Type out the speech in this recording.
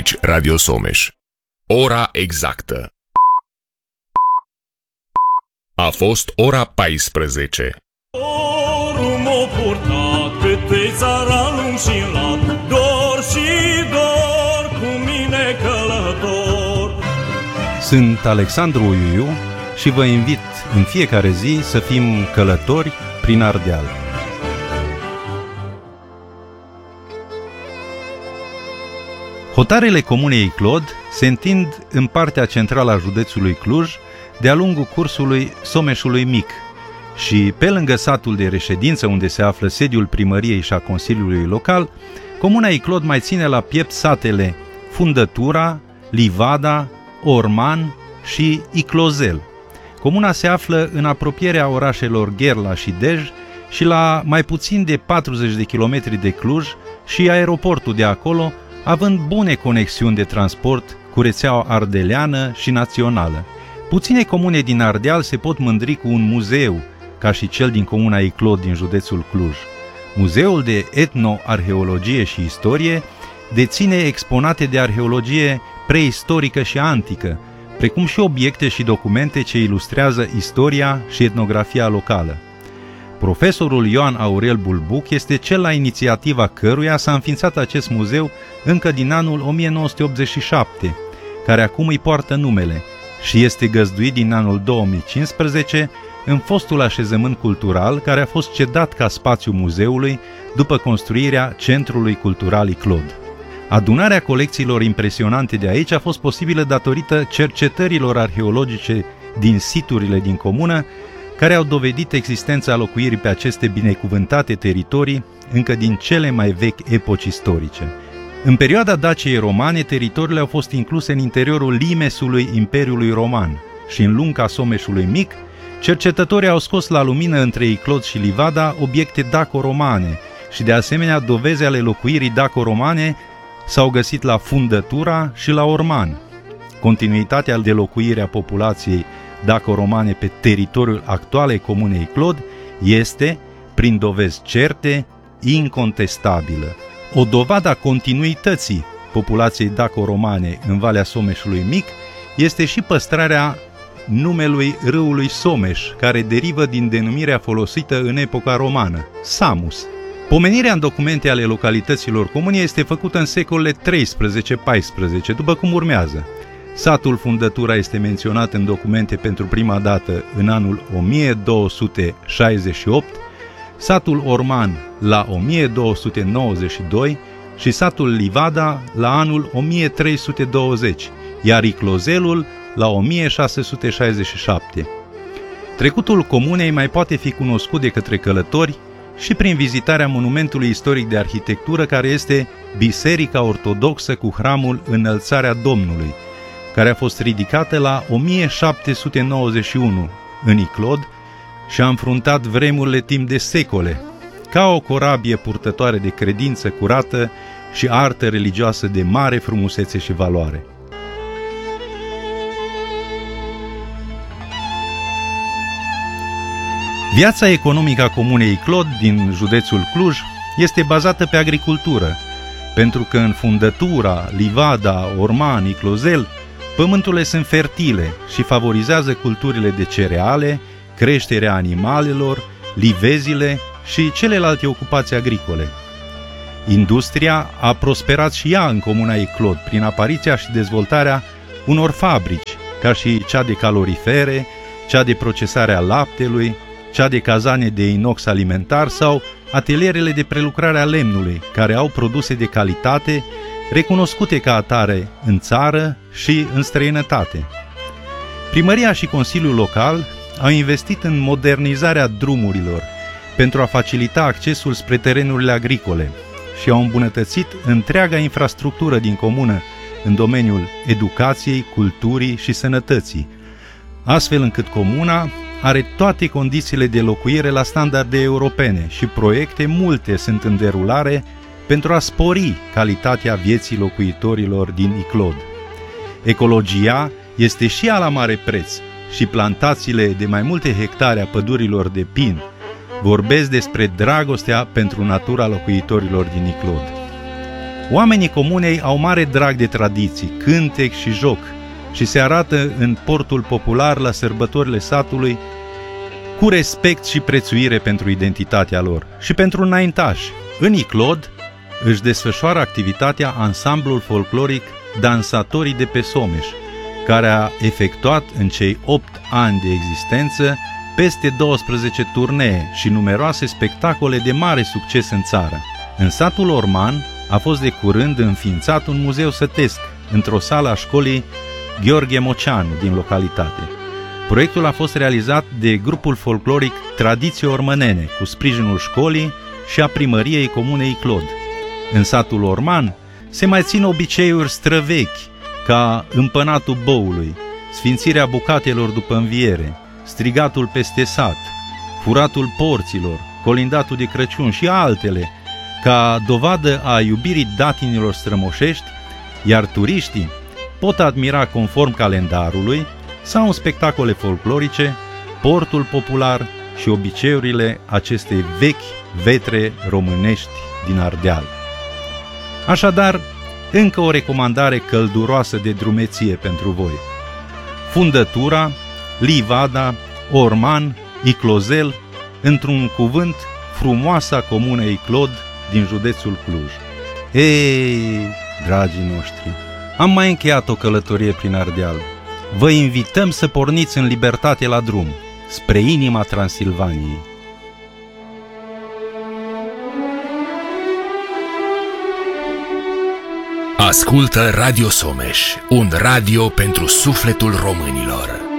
Aici Radio Someș. Ora exactă. A fost ora 14. Dorul m-a purtat pe țara lung și lat, dor și dor cu mine călător. Sunt Alexandru Uiu și vă invit în fiecare zi să fim călători prin Ardeal. Hotarele comunei Iclod se întind în partea centrală a județului Cluj, de-a lungul cursului Someșului Mic și pe lângă satul de reședință unde se află sediul primăriei și a Consiliului Local, comuna Iclod mai ține la piept satele Fundătura, Livada, Orman și Iclozel. Comuna se află în apropierea orașelor Gherla și Dej și la mai puțin de 40 de kilometri de Cluj și aeroportul de acolo, având bune conexiuni de transport cu rețeaua ardeleană și națională. Puține comune din Ardeal se pot mândri cu un muzeu, ca și cel din comuna Iclod din județul Cluj. Muzeul de etnoarheologie și istorie deține exponate de arheologie preistorică și antică, precum și obiecte și documente ce ilustrează istoria și etnografia locală. Profesorul Ioan Aurel Bulbuc este cel la inițiativa căruia s-a înființat acest muzeu încă din anul 1987, care acum îi poartă numele, și este găzduit din anul 2015 în fostul așezământ cultural care a fost cedat ca spațiu muzeului după construirea Centrului Cultural Iclod. Adunarea colecțiilor impresionante de aici a fost posibilă datorită cercetărilor arheologice din siturile din comună, care au dovedit existența locuirii pe aceste binecuvântate teritorii încă din cele mai vechi epoci istorice. În perioada Daciei romane, teritoriile au fost incluse în interiorul limesului Imperiului Roman și în lunga Someșului Mic, cercetătorii au scos la lumină între Iclod și Livada obiecte daco-romane și de asemenea dovezi ale locuirii daco-romane s-au găsit la Fundătura și la Orman. Continuitatea de locuire a populației daco-romane pe teritoriul actualei comunei Iclod este, prin dovezi certe, incontestabilă. O dovadă a continuității populației daco-romane în Valea Someșului Mic este și păstrarea numelui râului Someș, care derivă din denumirea folosită în epoca romană, Samus. Pomenirea în documente ale localităților comune este făcută în secolele 13-14, după cum urmează. Satul Fundătura este menționat în documente pentru prima dată în anul 1268, satul Orman la 1292 și satul Livada la anul 1320, iar Iclozelul la 1667. Trecutul comunei mai poate fi cunoscut de către călători și prin vizitarea monumentului istoric de arhitectură care este Biserica Ortodoxă cu hramul Înălțarea Domnului, care a fost ridicată la 1791 în Iclod și a înfruntat vremurile timp de secole, ca o corabie purtătoare de credință curată și artă religioasă de mare frumusețe și valoare. Viața economică a comunei Iclod din județul Cluj este bazată pe agricultură, pentru că în Fundătura, Livada, Orman, Iclozel, pământurile sunt fertile și favorizează culturile de cereale, creșterea animalelor, livezile și celelalte ocupații agricole. Industria a prosperat și ea în comuna Iclod prin apariția și dezvoltarea unor fabrici, ca și cea de calorifere, cea de procesare a laptelui, cea de cazane de inox alimentar sau atelierele de prelucrare a lemnului, care au produse de calitate, recunoscute ca atare în țară și în străinătate. Primăria și Consiliul Local au investit în modernizarea drumurilor pentru a facilita accesul spre terenurile agricole și au îmbunătățit întreaga infrastructură din comună în domeniul educației, culturii și sănătății, astfel încât comuna are toate condițiile de locuire la standarde europene și proiecte multe sunt în derulare pentru a spori calitatea vieții locuitorilor din Iclod. Ecologia este și ea la mare preț și plantațiile de mai multe hectare a pădurilor de pin vorbesc despre dragostea pentru natura locuitorilor din Iclod. Oamenii comunei au mare drag de tradiții, cântec și joc și se arată în portul popular la sărbătorile satului cu respect și prețuire pentru identitatea lor și pentru înaintași. În Iclod își desfășoară activitatea ansamblul folcloric Dansatorii de pe Someș, care a efectuat în cei 8 ani de existență peste 12 turnee și numeroase spectacole de mare succes în țară. În satul Orman a fost de curând înființat un muzeu sătesc într-o sală a școlii Gheorghe Moceanu din localitate. Proiectul a fost realizat de grupul folcloric Tradiții Ormănene, cu sprijinul școlii și a primăriei comunei Iclod. În satul Orman se mai țin obiceiuri străvechi, ca împănatul băului, sfințirea bucatelor după înviere, strigatul peste sat, furatul porților, colindatul de Crăciun și altele, ca dovadă a iubirii datinilor strămoșești, iar turiștii pot admira conform calendarului sau în spectacole folclorice portul popular și obiceiurile acestei vechi vetre românești din Ardeal. Așadar, încă o recomandare călduroasă de drumeție pentru voi: Fundătura, Livada, Orman, Iclozel, într-un cuvânt, frumoasa comună Iclod din județul Cluj. Ei, dragii noștri, am mai încheiat o călătorie prin Ardeal. Vă invităm să porniți în libertate la drum, spre inima Transilvaniei. Ascultă Radio Someș, un radio pentru sufletul românilor.